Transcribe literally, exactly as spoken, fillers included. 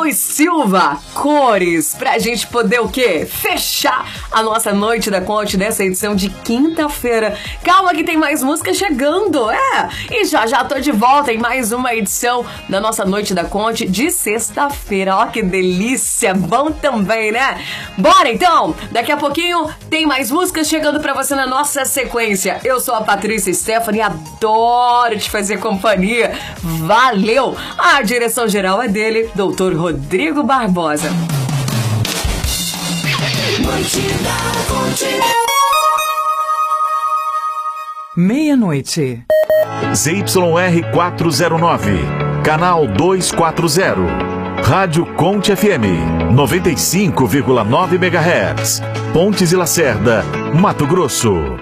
e Silva, Cores, pra gente poder o quê? Fechar a nossa Noite da Conte dessa edição de quinta-feira. Calma que tem mais música chegando, é! E já já tô de volta em mais uma edição da nossa Noite da Conte de sexta-feira. Ó que delícia, bom também, né? Bora então, daqui a pouquinho tem mais músicas chegando pra você na nossa sequência. Eu sou a Patrícia Stephanie, adoro te fazer companhia. Valeu! A direção geral é dele, doutor Rodrigo Barbosa. Meia-noite. Z Y R quatrocentos e nove, canal duzentos e quarenta. Rádio Conte F M, noventa e cinco vírgula nove megahertz. Pontes e Lacerda, Mato Grosso.